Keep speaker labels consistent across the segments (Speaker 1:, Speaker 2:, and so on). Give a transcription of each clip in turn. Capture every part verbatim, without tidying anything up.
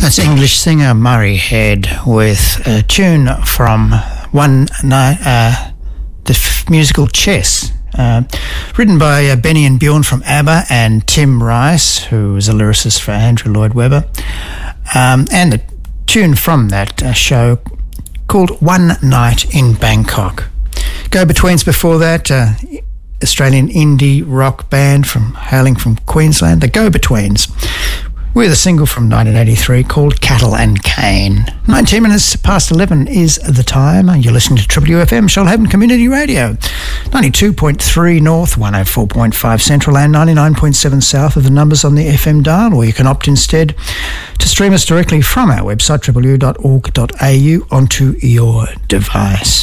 Speaker 1: That's English singer Murray Head with a tune from one night, uh, the f- musical Chess, uh, written by uh, Benny and Bjorn from ABBA and Tim Rice, who was a lyricist for Andrew Lloyd Webber, um, and the tune from that uh, show called One Night in Bangkok. Go-Betweens before that, uh, Australian indie rock band from hailing from Queensland, the Go-Betweens, with a single from nineteen eighty-three called Cattle and Cane. nineteen minutes past eleven is the time. You're listening to Triple U F M, Shoalhaven Community Radio, ninety-two point three North, one oh four point five Central and ninety-nine point seven South of the numbers on the F M dial, or you can opt instead to stream us directly from our website, triple u dot org dot a u, onto your device.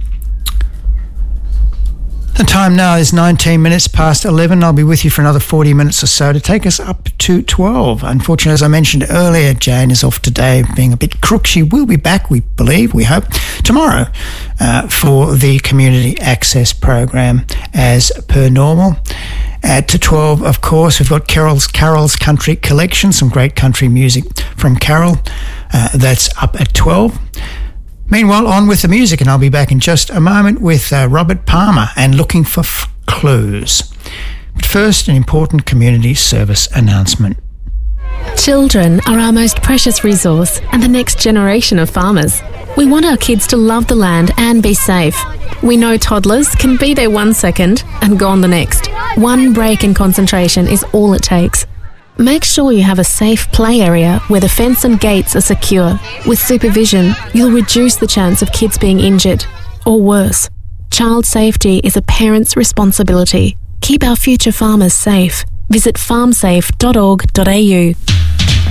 Speaker 1: The time now is nineteen minutes past eleven. I'll be with you for another forty minutes or so to take us up to twelve. Unfortunately, as I mentioned earlier, Jane is off today being a bit crook. She will be back, we believe, we hope, tomorrow uh, for the Community Access Program as per normal. At to twelve, of course, we've got Carol's Carol's Country Collection, some great country music from Carol. Uh, that's up at twelve. Meanwhile, on with the music, and I'll be back in just a moment with uh, Robert Palmer and Looking for F- Clues. But first, an important community service announcement.
Speaker 2: Children are our most precious resource and the next generation of farmers. We want our kids to love the land and be safe. We know toddlers can be there one second and gone the next. One break in concentration is all it takes. Make sure you have a safe play area where the fence and gates are secure. With supervision, you'll reduce the chance of kids being injured, or worse. Child safety is a parent's responsibility. Keep our future farmers safe. Visit farm safe dot org dot a u.